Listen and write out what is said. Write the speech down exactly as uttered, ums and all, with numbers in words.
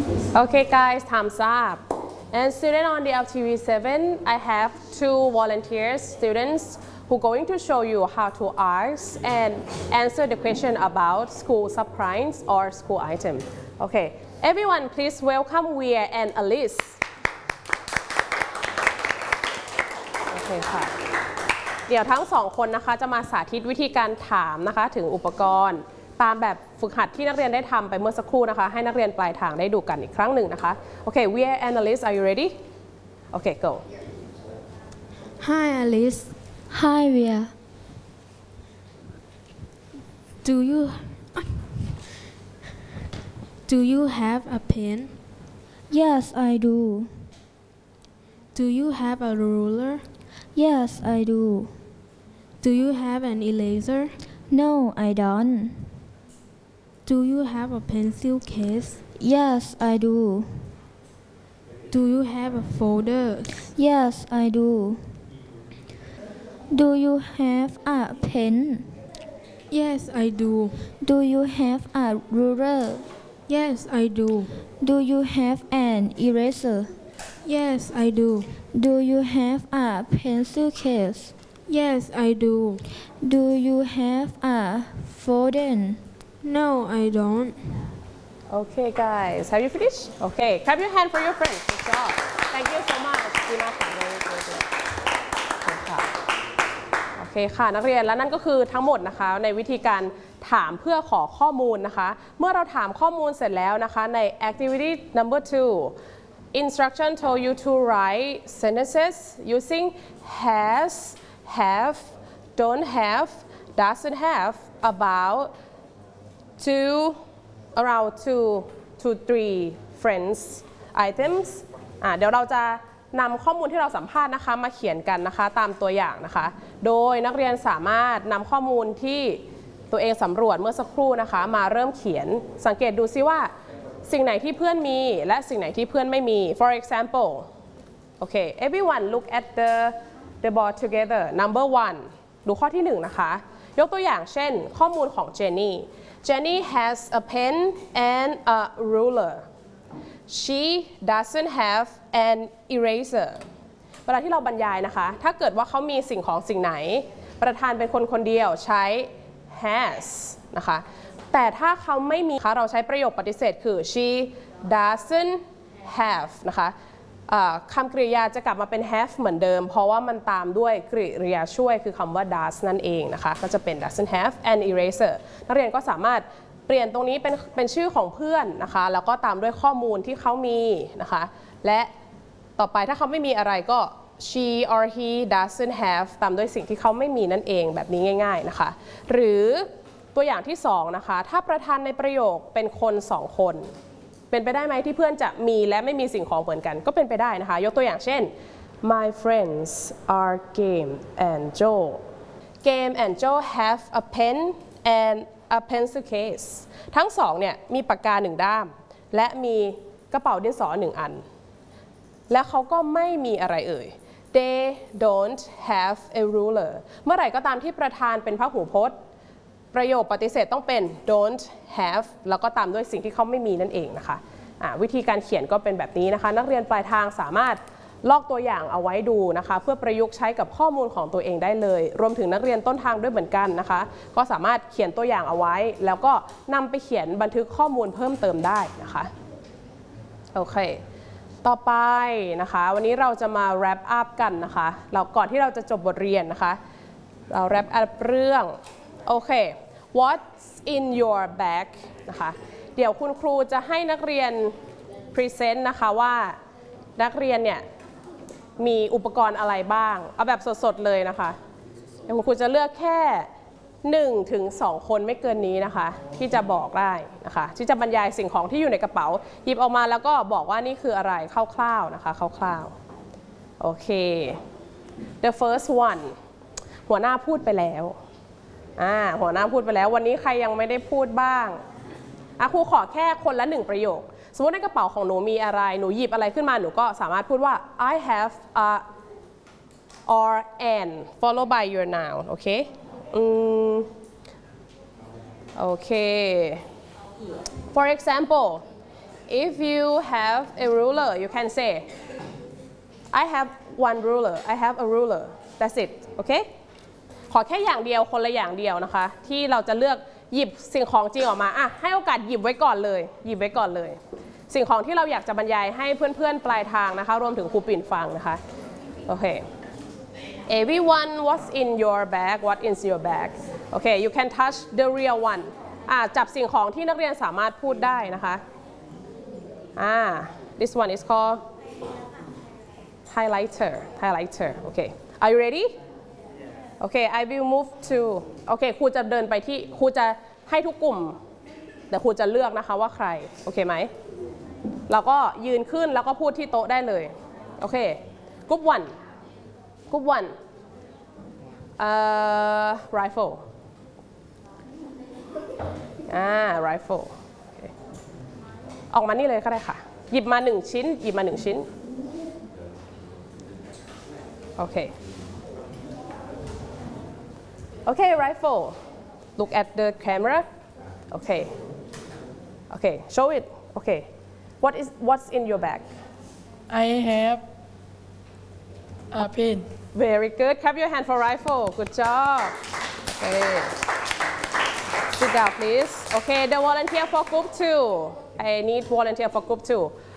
Okay guys, thumbs up. And student on the L T V seven, I have two volunteers, students who are going to show you how to ask and answer the question about school supplies or school item. Okay, everyone please welcome Weir and Alice. Okay ค่ะ เดี๋ยวทั้งสองคนนะคะจะมาสาธิตวิธีการถามนะคะถึงอุปกรณ์ตามแบบฝึกหัดที่นักเรียนได้ทำไปเมื่อสักครู่นะคะให้นักเรียนปลายทางได้ดูกันอีกครั้งหนึ่งนะคะโอเค Weir and Alice, are you ready? Okay, go. Hi Alice. Hi Weir. Do you Do you have a pen? Yes, I do. Do you have a ruler? Yes, I do. Do you have an eraser? No, I don't. Do you have a pencil case? Yes, I do. Do you have a folder? Yes, I do. Do you have a pen? Yes, I do. Do you have a ruler? Yes, I do. Do you have an eraser? Yes, I do. Do you have a pencil case? Yes, I do. Do you have a folder? No, I don't. Okay guys, have you finished? Okay, clap your hand for your friends. Good job. Thank you so much. ดีมากค่ะ very good. ค่ะโอเคค่ะนักเรียนและนั่นก็คือทั้งหมดนะคะในวิธีการถามเพื่อขอข้อมูลนะคะเมื่อเราถามข้อมูลเสร็จแล้วนะคะใน activity number two instruction told you to write sentences using has, have, don't have, doesn't have about two around two to three friends items อ่าเดี๋ยวเราจะนำข้อมูลที่เราสัมภาษณ์นะคะมาเขียนกันนะคะตามตัวอย่างนะคะโดยนักเรียนสามารถนำข้อมูลที่ตัวเองสำรวจเมื่อสักครู่นะคะมาเริ่มเขียนสังเกตดูซิว่าสิ่งไหนที่เพื่อนมีและสิ่งไหนที่เพื่อนไม่มี for example okay everyone look at the the board together number one ดูข้อที่หนึ่งนะคะยกตัวอย่างเช่นข้อมูลของเจนนี่ Jenny has a pen and a ruler she doesn't have an eraser เวลาที่เราบรรยายนะคะถ้าเกิดว่าเขามีสิ่งของสิ่งไหนประธานเป็นคนคนเดียวใช้ has นะคะแต่ถ้าเขาไม่มีเราใช้ประโยคปฏิเสธคือ she doesn't have นะคะคำกริยาจะกลับมาเป็น have เหมือนเดิมเพราะว่ามันตามด้วยกริยาช่วยคือคำว่า does นั่นเองนะคะก็จะเป็น doesn't have an eraser นักเรียนก็สามารถเปลี่ยนตรงนี้เป็นเป็นชื่อของเพื่อนนะคะแล้วก็ตามด้วยข้อมูลที่เขามีนะคะและต่อไปถ้าเขาไม่มีอะไรก็ she or he doesn't have ตามด้วยสิ่งที่เขาไม่มีนั่นเองแบบนี้ง่ายๆนะคะหรือตัวอย่างที่สองนะคะถ้าประธานในประโยคเป็นคนสองคนเป็นไปได้ไหมที่เพื่อนจะมีและไม่มีสิ่งของเหมือนกันก็เป็นไปได้นะคะยกตัวอย่างเช่น my friends are Game and Joe Game and Joe have a pen and a pencil case ทั้งสองเนี่ยมีปากกาหนึ่งด้ามและมีกระเป๋าดินสอหนึ่งอันและเขาก็ไม่มีอะไรเอ่ย they don't have a ruler เมื่อไหร่ก็ตามที่ประธานเป็นพหูพจน์ประโยคปฏิเสธต้องเป็น don't have แล้วก็ตามด้วยสิ่งที่เขาไม่มีนั่นเองนะคะะวิธีการเขียนก็เป็นแบบนี้นะคะนักเรียนปลายทางสามารถลอกตัวอย่างเอาไว้ดูนะคะเพื่อประยุกต์ใช้กับข้อมูลของตัวเองได้เลยรวมถึงนักเรียนต้นทางด้วยเหมือนกันนะคะก็สามารถเขียนตัวอย่างเอาไว้แล้วก็นำไปเขียนบันทึกข้อมูลเพิ่มเติมได้นะคะโอเคต่อไปนะคะวันนี้เราจะมา wrap up กันนะคะเราก่อนที่เราจะจบบทเรียนนะคะเรา wrap up เรื่องโอเค what's in your bag นะคะเดี๋ยวคุณครูจะให้นักเรียน present นะคะว่านักเรียนเนี่ยมีอุปกรณ์อะไรบ้างเอาแบบสดๆเลยนะคะเดี๋ยวคุณครูจะเลือกแค่หนึ่งถึงสองคนไม่เกินนี้นะคะที่จะบอกได้นะคะที่จะบรรยายสิ่งของที่อยู่ในกระเป๋าหยิบออกมาแล้วก็บอกว่านี่คืออะไรคร่าวๆนะคะคร่าวๆโอเค the first one หัวหน้าพูดไปแล้วอ่าหัวหน้าพูดไปแล้ววันนี้ใครยังไม่ได้พูดบ้างอ่ะครูขอแค่คนละหนึ่งประโยคสมมติในกระเป๋าของหนูมีอะไรหนูหยิบอะไรขึ้นมาหนูก็สามารถพูดว่า I have a or an followed by your noun โอเคอืมโอเค for example if you have a ruler you can say I have one ruler I have a ruler that's it โอเคขอแค่อย่างเดียวคนละอย่างเดียวนะคะที่เราจะเลือกหยิบสิ่งของจริงออกมาอ่ะให้โอกาสหยิบไว้ก่อนเลยหยิบไว้ก่อนเลยสิ่งของที่เราอยากจะบรรยายให้เพื่อนๆปลายทางนะคะรวมถึงครูปิ่นฟังนะคะโอเค everyone what's in your bag what is your bag okay you can touch the real one อ่ะจับสิ่งของที่นักเรียนสามารถพูดได้นะคะอ่า this one is called highlighter highlighter okay are you ready okay I will move to โอเคครูจะเดินไปที่ครูจะให้ทุกกลุ่มแต่ครูจะเลือกนะคะว่าใครโอเคไหมเราก็ยืนขึ้นแล้วก็พูดที่โต๊ะได้เลยโอเคกรุ๊ปวันกรุ๊ปวันเอ่อ rifle อ่า rifle ออกมานี่เลยก็ได้ค่ะหยิบมาหนึ่งชิ้นหยิบมาหนึ่งชิ้นโอเคOkay, rifle. Look at the camera. Okay. Okay, show it. Okay. What is what's in your bag? I have a pen. Very good. Clap your hand for rifle. Good job. Okay. Sit down, please. Okay, the volunteer for group two. I need volunteer for group two.